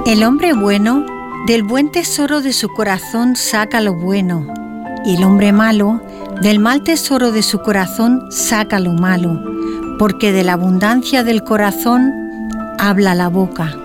El hombre bueno del buen tesoro de su corazón saca lo bueno, y el hombre malo del mal tesoro de su corazón saca lo malo, porque de la abundancia del corazón habla la boca.